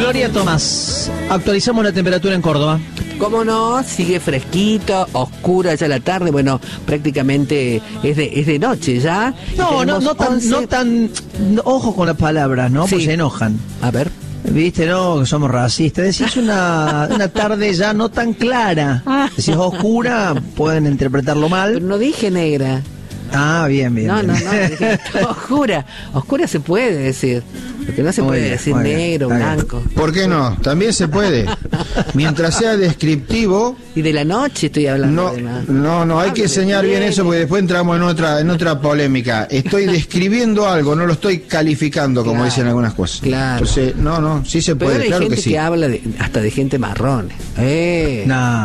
Gloria Tomás, actualizamos la temperatura en Córdoba. ¿Cómo no? Sigue fresquito, oscura ya la tarde. Bueno, prácticamente es de noche ya. No tan. Ojo con las palabras, ¿no? Sí. Pues se enojan. A ver. Viste, no, que somos racistas. Decís una tarde ya no tan clara. Decís oscura, pueden interpretarlo mal. Pero no dije negra. Ah, bien. No, dije oscura. Oscura se puede decir. Porque no se puede decir negro, blanco. ¿Por qué no? También se puede. Mientras sea descriptivo. Y de la noche estoy hablando. No, hay que enseñar bien eso porque después entramos en otra polémica. Estoy describiendo algo, no lo estoy calificando, como dicen algunas cosas. Claro. Entonces, sí se puede, pero hay claro gente que sí. que habla hasta de gente marrón. Hay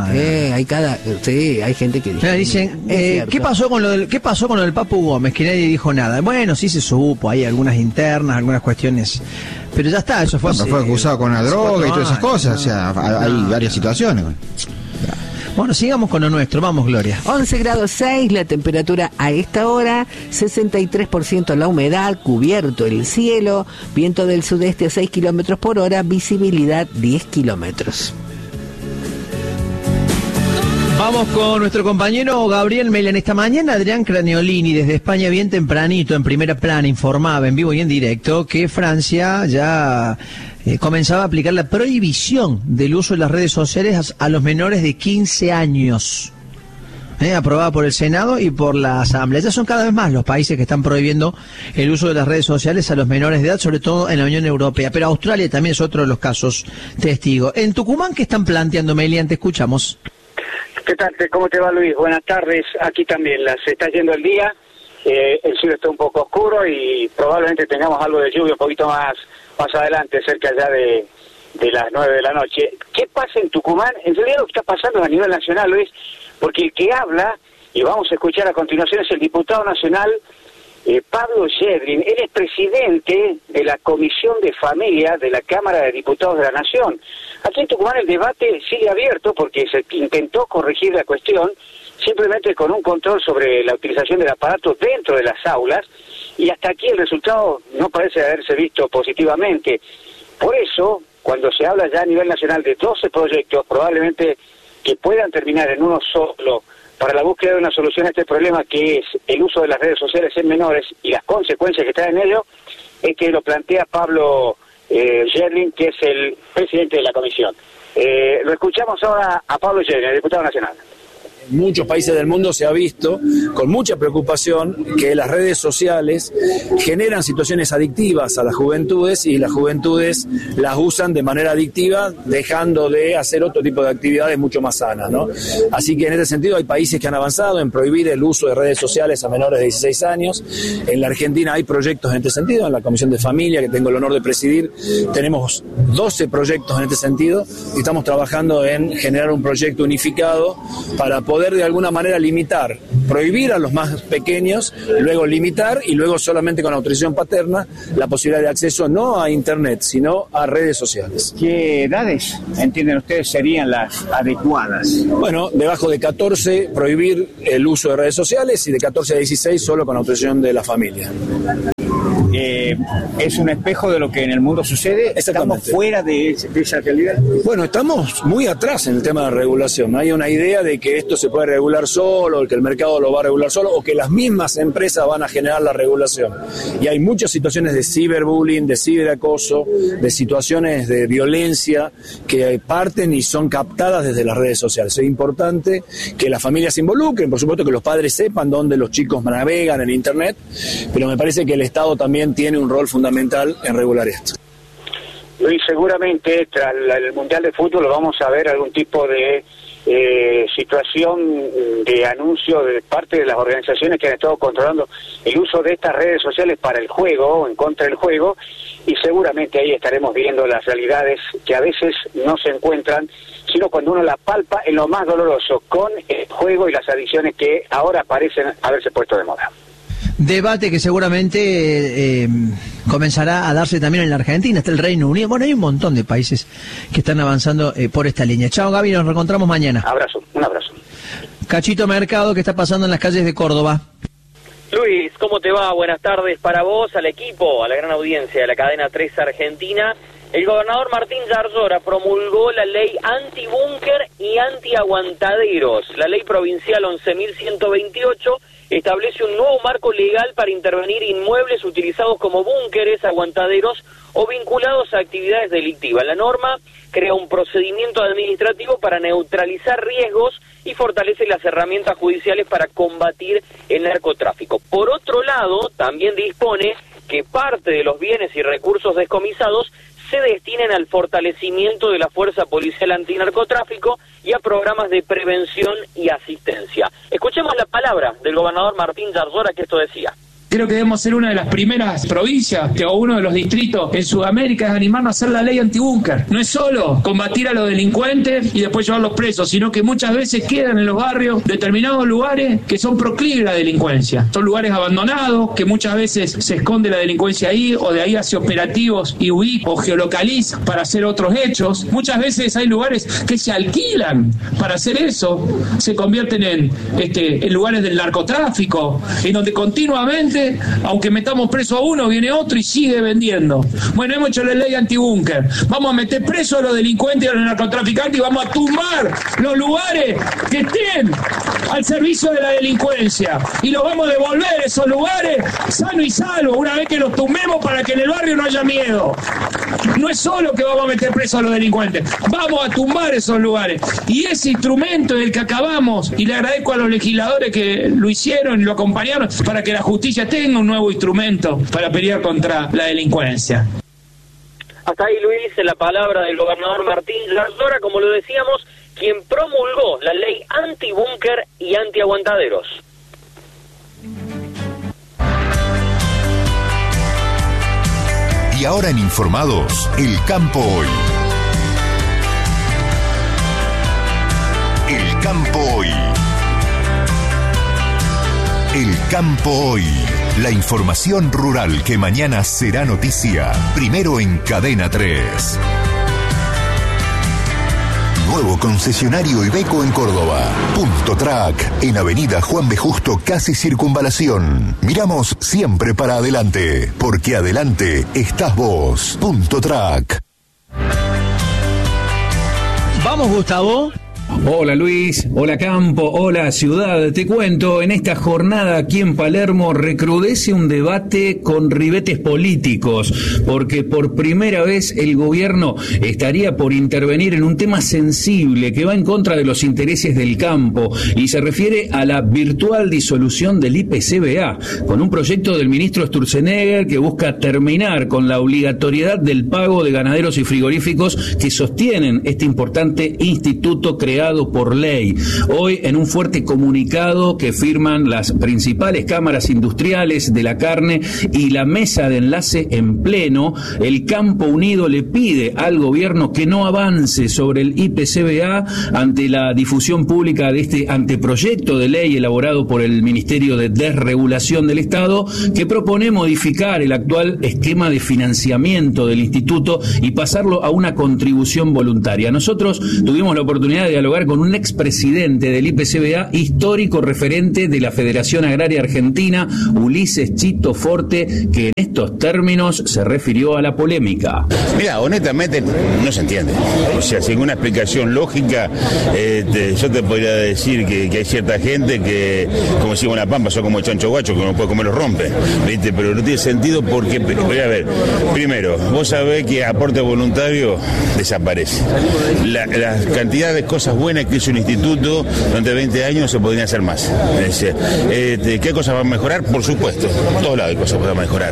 gente que dice. Dicen, ¿qué pasó con lo del Papu Gómez? Que nadie dijo nada. Bueno, sí se supo, hay algunas internas, algunas cuestiones. Pero ya está, eso fue acusado con la droga y todas esas cosas. O sea, hay varias situaciones. Bueno, sigamos con lo nuestro. Vamos, Gloria. 11 grados 6 la temperatura a esta hora, 63% la humedad, cubierto el cielo, viento del sudeste a 6 kilómetros por hora, visibilidad 10 kilómetros. Vamos con nuestro compañero Gabriel Melen. Esta mañana Adrián Craniolini desde España bien tempranito en Primera Plana informaba en vivo y en directo que Francia ya comenzaba a aplicar la prohibición del uso de las redes sociales a los menores de 15 años. Aprobada por el Senado y por la Asamblea. Ya son cada vez más los países que están prohibiendo el uso de las redes sociales a los menores de edad, sobre todo en la Unión Europea. Pero Australia también es otro de los casos testigos. En Tucumán, ¿qué están planteando, Melian? Te escuchamos. ¿Qué tal? ¿Cómo te va, Luis? Buenas tardes. Aquí también se está yendo el día. El cielo está un poco oscuro y probablemente tengamos algo de lluvia un poquito más adelante, cerca ya de las 9 de la noche. ¿Qué pasa en Tucumán? En realidad lo que está pasando a nivel nacional, Luis, porque el que habla, y vamos a escuchar a continuación, es el diputado nacional Pablo Yedlin. Él es presidente de la Comisión de Familia de la Cámara de Diputados de la Nación. Aquí en Tucumán el debate sigue abierto porque se intentó corregir la cuestión simplemente con un control sobre la utilización del aparato dentro de las aulas y hasta aquí el resultado no parece haberse visto positivamente. Por eso, cuando se habla ya a nivel nacional de 12 proyectos, probablemente que puedan terminar en uno solo, para la búsqueda de una solución a este problema que es el uso de las redes sociales en menores y las consecuencias que traen en ello, es que lo plantea Pablo Yedlin, que es el presidente de la comisión. Lo escuchamos ahora a Pablo Yedlin, el diputado nacional. En muchos países del mundo se ha visto con mucha preocupación que las redes sociales generan situaciones adictivas a las juventudes y las juventudes las usan de manera adictiva, dejando de hacer otro tipo de actividades mucho más sanas, ¿no? Así que en ese sentido hay países que han avanzado en prohibir el uso de redes sociales a menores de 16 años. En la Argentina hay proyectos en este sentido, en la Comisión de Familia, que tengo el honor de presidir, tenemos 12 proyectos en este sentido y estamos trabajando en generar un proyecto unificado para poder de alguna manera limitar, prohibir a los más pequeños, luego limitar y luego solamente con autorización paterna la posibilidad de acceso no a internet, sino a redes sociales. ¿Qué edades entienden ustedes serían las adecuadas? Bueno, debajo de 14 prohibir el uso de redes sociales y de 14 a 16 solo con autorización de la familia. ¿Es un espejo de lo que en el mundo sucede? ¿Estamos fuera de esa realidad? Bueno, estamos muy atrás en el tema de la regulación. Hay una idea de que esto se puede regular solo, que el mercado lo va a regular solo, o que las mismas empresas van a generar la regulación. Y hay muchas situaciones de ciberbullying, de ciberacoso, de situaciones de violencia que parten y son captadas desde las redes sociales. Es importante que las familias se involucren, por supuesto que los padres sepan dónde los chicos navegan en internet, pero me parece que el Estado también tiene un rol fundamental en regular esto. Luis, seguramente tras el Mundial de Fútbol vamos a ver algún tipo de situación de anuncio de parte de las organizaciones que han estado controlando el uso de estas redes sociales para el juego, en contra del juego, y seguramente ahí estaremos viendo las realidades que a veces no se encuentran, sino cuando uno la palpa en lo más doloroso, con el juego y las adicciones que ahora parecen haberse puesto de moda. Debate que seguramente comenzará a darse también en la Argentina, está el Reino Unido. Bueno, hay un montón de países que están avanzando por esta línea. Chao, Gaby, nos reencontramos mañana. Un abrazo. Cachito Mercado, ¿qué está pasando en las calles de Córdoba? Luis, ¿cómo te va? Buenas tardes para vos, al equipo, a la gran audiencia de la cadena 3 Argentina. El gobernador Martín Zarzora promulgó la ley antibúnker y antiaguantaderos. La ley provincial 11.128 establece un nuevo marco legal para intervenir inmuebles utilizados como búnkeres, aguantaderos o vinculados a actividades delictivas. La norma crea un procedimiento administrativo para neutralizar riesgos y fortalece las herramientas judiciales para combatir el narcotráfico. Por otro lado, también dispone que parte de los bienes y recursos descomisados se destinen al fortalecimiento de la Fuerza Policial Antinarcotráfico y a programas de prevención y asistencia. Escuchemos la palabra del gobernador Martín Zarzora, que esto decía. Creo que debemos ser una de las primeras provincias o uno de los distritos en Sudamérica es animarnos a hacer la ley antibúnker. No es solo combatir a los delincuentes y después llevarlos presos, sino que muchas veces quedan en los barrios determinados lugares que son proclives a la delincuencia. Son lugares abandonados, que muchas veces se esconde la delincuencia ahí, o de ahí hace operativos y huir o geolocaliza para hacer otros hechos. Muchas veces hay lugares que se alquilan para hacer eso, se convierten en lugares del narcotráfico, en donde continuamente, aunque metamos preso a uno, viene otro y sigue vendiendo. Bueno, hemos hecho la ley antibúnker. Vamos a meter preso a los delincuentes y a los narcotraficantes y vamos a tumbar los lugares que estén al servicio de la delincuencia. Y los vamos a devolver esos lugares sano y salvo, una vez que los tumbemos, para que en el barrio no haya miedo. No es solo que vamos a meter preso a los delincuentes, vamos a tumbar esos lugares. Y ese instrumento es el que acabamos, y le agradezco a los legisladores que lo hicieron y lo acompañaron para que la justicia tenga un nuevo instrumento para pelear contra la delincuencia. Hasta ahí, Luis, la palabra del gobernador Martín Zarzora, como lo decíamos, quien promulgó la ley antibúnker y antiaguantaderos. Y ahora en Informados, El Campo Hoy. El Campo Hoy. El Campo Hoy. La información rural que mañana será noticia. Primero en Cadena 3. Nuevo concesionario Iveco en Córdoba. Punto Track, en Avenida Juan B. Justo, casi Circunvalación. Miramos siempre para adelante, porque adelante estás vos. Punto Track. Vamos, Gustavo. Hola Luis, hola Campo, hola Ciudad. Te cuento, en esta jornada aquí en Palermo recrudece un debate con ribetes políticos, porque por primera vez el gobierno estaría por intervenir en un tema sensible que va en contra de los intereses del campo, y se refiere a la virtual disolución del IPCBA, con un proyecto del ministro Sturzenegger que busca terminar con la obligatoriedad del pago de ganaderos y frigoríficos que sostienen este importante instituto creado por ley. Hoy, en un fuerte comunicado que firman las principales cámaras industriales de la carne y la mesa de enlace en pleno, el Campo Unido le pide al gobierno que no avance sobre el IPCBA ante la difusión pública de este anteproyecto de ley elaborado por el Ministerio de Desregulación del Estado, que propone modificar el actual esquema de financiamiento del instituto y pasarlo a una contribución voluntaria. Nosotros tuvimos la oportunidad de dialogar con un expresidente del IPCBA, histórico referente de la Federación Agraria Argentina, Ulises Chito Forte, que en estos términos se refirió a la polémica. Mira, honestamente no se entiende. O sea, sin una explicación lógica, yo te podría decir que hay cierta gente que, como decimos en La Pampa, son como chancho guacho, que uno puede comer los rompe, ¿viste? Pero no tiene sentido porque, a ver, primero, vos sabés que aporte voluntario desaparece. La cantidad de cosas buenas que hizo un instituto durante 20 años se podrían hacer más. ¿Qué cosas van a mejorar? Por supuesto, en todos lados hay cosas que van a mejorar.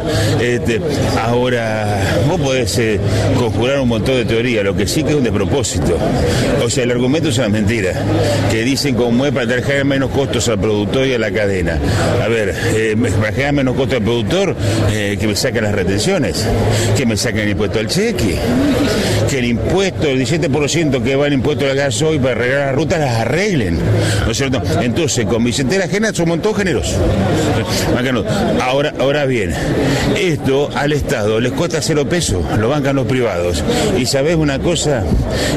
Ahora, vos podés conjurar un montón de teorías, lo que sí que es un despropósito. O sea, el argumento es una mentira, que dicen como es para generar menos costos al productor y a la cadena. A ver, para generar menos costos al productor, que me saquen las retenciones, que me saquen el impuesto al cheque, que el impuesto, el 17% que va en impuesto al gasoil para arreglar las rutas, las arreglen, ¿no es cierto? Entonces, con billetera ajena somos todos generosos. Ahora bien, esto al Estado les cuesta 0 pesos, lo bancan los privados. Y ¿sabés una cosa?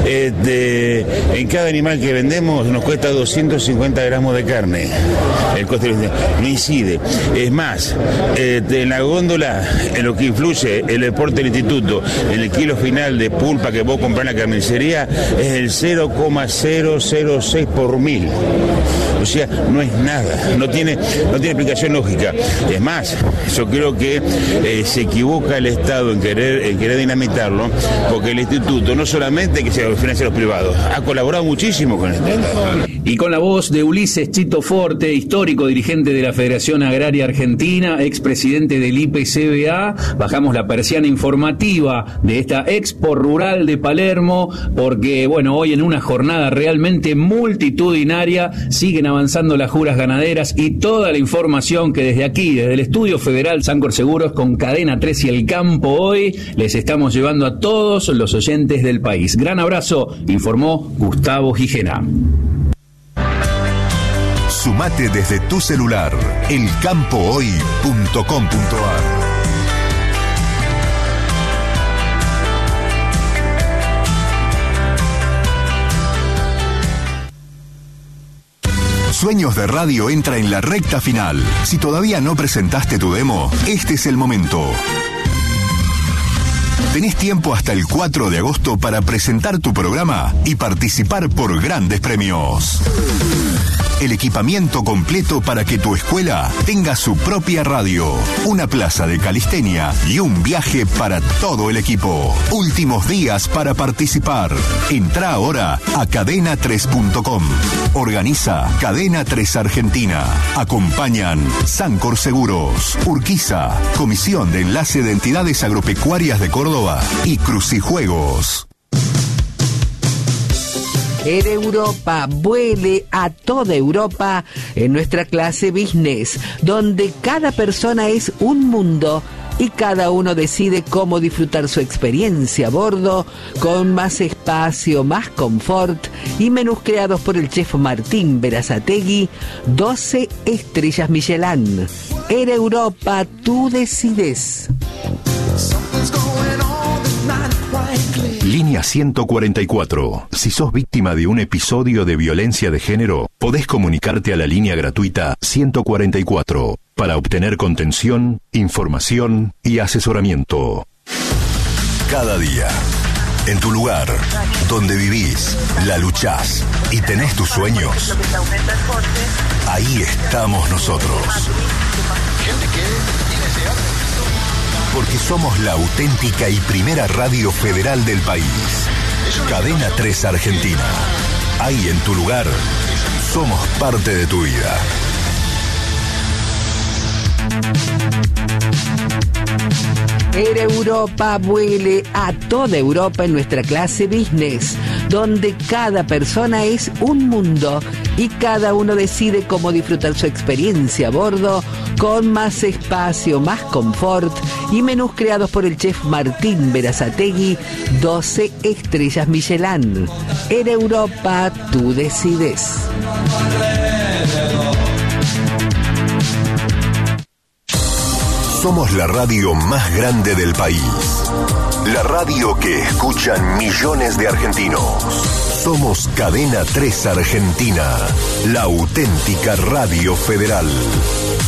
En cada animal que vendemos nos cuesta 250 gramos de carne. El coste no incide. Es más, en la góndola, en lo que influye el deporte del instituto, en el kilo final de pulpa que vos comprás en la carnicería, es el 0,006 por 1000. O sea, no es nada, no tiene explicación lógica. Es más, yo creo que se equivoca el Estado en querer dinamitarlo, porque el instituto no solamente que se financia a los privados, ha colaborado muchísimo con este Estado. Y con la voz de Ulises Chito Forte, histórico dirigente de la Federación Agraria Argentina, expresidente del IPCBA, bajamos la persiana informativa de esta Expo Rural de Palermo, porque bueno, hoy en una jornada realmente multitudinaria siguen avanzando las juras ganaderas y toda la información que desde aquí, desde el Estudio Federal Sancor Seguros con Cadena 3 y El Campo hoy, les estamos llevando a todos los oyentes del país. Gran abrazo, informó Gustavo Gijena. Sumate desde tu celular, elcampohoy.com.ar. Sueños de Radio entra en la recta final. Si todavía no presentaste tu demo, este es el momento. Tenés tiempo hasta el 4 de agosto para presentar tu programa y participar por grandes premios. El equipamiento completo para que tu escuela tenga su propia radio, una plaza de calistenia y un viaje para todo el equipo. Últimos días para participar. Entrá ahora a cadena3.com. Organiza Cadena 3 Argentina. Acompañan Sancor Seguros, Urquiza, Comisión de Enlace de Entidades Agropecuarias de Córdoba y Crucijuegos. Air Europa, vuele a toda Europa en nuestra clase business, donde cada persona es un mundo y cada uno decide cómo disfrutar su experiencia a bordo, con más espacio, más confort y menús creados por el chef Martín Berazategui, 12 estrellas Michelin. Air Europa, tú decides. Línea 144. Si sos víctima de un episodio de violencia de género, podés comunicarte a la línea gratuita 144 para obtener contención, información y asesoramiento. Cada día, en tu lugar, donde vivís, la luchás y tenés tus sueños, ahí estamos nosotros. Porque somos la auténtica y primera radio federal del país. Cadena 3 Argentina. Ahí en tu lugar, somos parte de tu vida. Air Europa, vuele a toda Europa en nuestra clase business, donde cada persona es un mundo y cada uno decide cómo disfrutar su experiencia a bordo, con más espacio, más confort y menús creados por el chef Martín Berazategui, 12 estrellas Michelin. Air Europa, tú decides. Somos la radio más grande del país. La radio que escuchan millones de argentinos. Somos Cadena 3 Argentina, la auténtica radio federal.